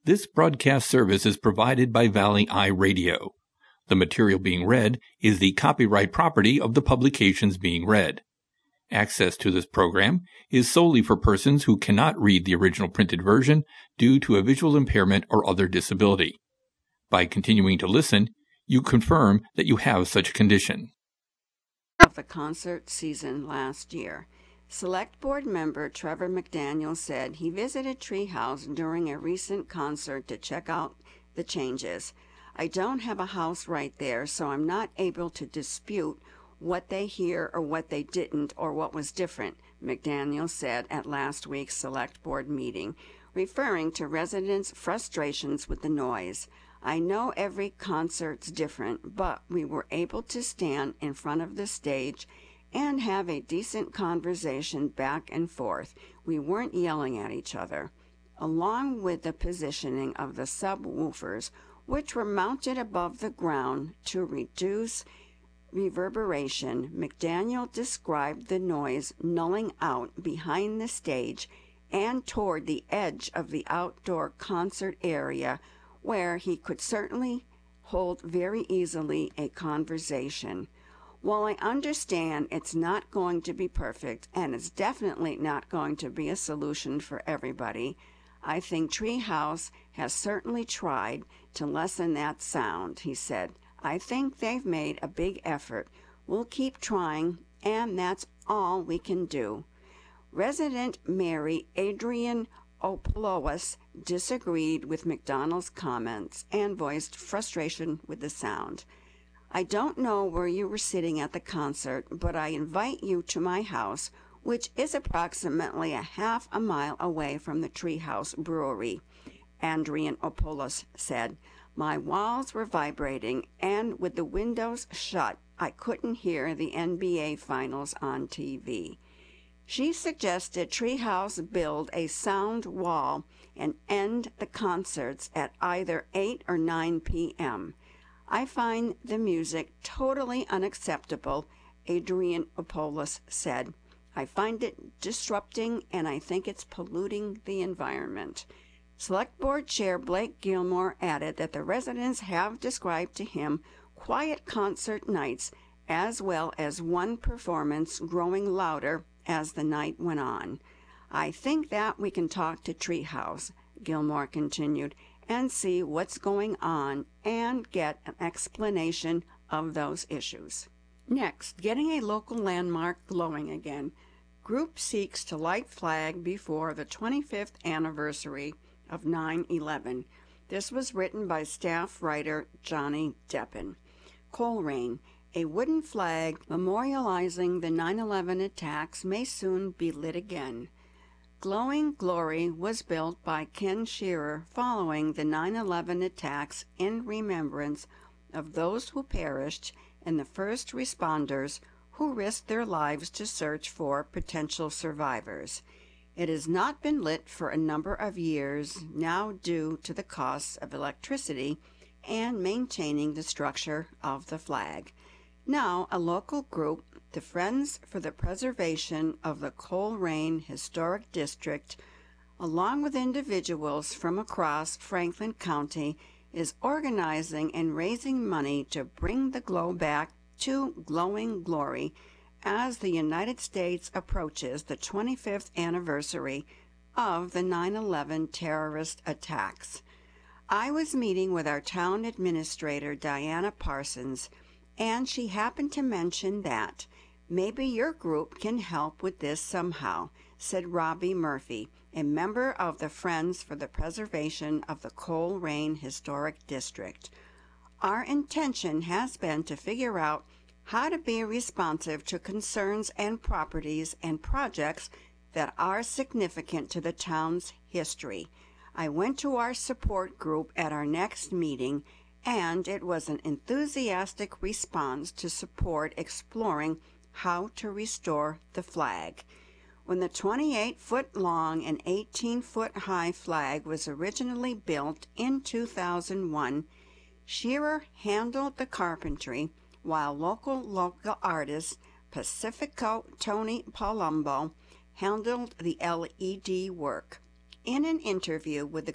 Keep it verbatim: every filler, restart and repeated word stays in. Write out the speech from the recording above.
This broadcast service is provided by Valley Eye Radio. The material being read is the copyright property of the publications being read. Access to this program is solely for persons who cannot read the original printed version due to a visual impairment or other disability. By continuing to listen, you confirm that you have such a condition. Of the concert season last year, Select Board member Trevor McDaniel said he visited Treehouse during a recent concert to check out the changes. I don't have a house right there, so I'm not able to dispute what they hear or what they didn't or what was different, McDaniel said at last week's Select Board meeting, referring to residents' frustrations with the noise. I know every concert's different, but we were able to stand in front of the stage and have a decent conversation back and forth. We weren't yelling at each other. Along with the positioning of the subwoofers, which were mounted above the ground to reduce reverberation, McDaniel described the noise nulling out behind the stage and toward the edge of the outdoor concert area, where he could certainly hold very easily a conversation. While I understand it's not going to be perfect, and it's definitely not going to be a solution for everybody, I think Treehouse has certainly tried to lessen that sound, he said. I think they've made a big effort. We'll keep trying, and that's all we can do. Resident Mary Adrian Oplois disagreed with McDonald's comments and voiced frustration with the sound. I don't know where you were sitting at the concert, but I invite you to my house, which is approximately a half a mile away from the Treehouse Brewery, Adrian Oplois said. My walls were vibrating, and with the windows shut, I couldn't hear the N B A Finals on T V. She suggested Treehouse build a sound wall and end the concerts at either eight or nine p.m. I find the music totally unacceptable, Adrian Oplois said. I find it disrupting, and I think it's polluting the environment. Select Board Chair Blake Gilmore added that the residents have described to him quiet concert nights as well as one performance growing louder as the night went on. I think that we can talk to Treehouse, Gilmore continued, and see what's going on and get an explanation of those issues. Next, getting a local landmark glowing again. Group seeks to light flag before the twenty-fifth anniversary of nine eleven. This was written by staff writer Johnny Deppen. Coleraine, a wooden flag memorializing the nine eleven attacks may soon be lit again. Glowing Glory was built by Ken Shearer following the nine eleven attacks in remembrance of those who perished and the first responders who risked their lives to search for potential survivors. It has not been lit for a number of years now due to the costs of electricity and maintaining the structure of the flag. Now, a local group, the Friends for the Preservation of the Coleraine Historic District, along with individuals from across Franklin County, is organizing and raising money to bring the glow back to glowing glory as the United States approaches the twenty-fifth anniversary of the nine eleven terrorist attacks. I was meeting with our town administrator, Diana Parsons, and she happened to mention that maybe your group can help with this somehow, said Robbie Murphy, a member of the Friends for the Preservation of the Coleraine Historic District. Our intention has been to figure out how to be responsive to concerns and properties and projects that are significant to the town's history. I went to our support group at our next meeting, and it was an enthusiastic response to support exploring how to restore the flag. When the twenty-eight foot long and eighteen foot high flag was originally built in two thousand one, Shearer handled the carpentry while local local artist Pacifico Tony Palumbo handled the L E D work. In an interview with the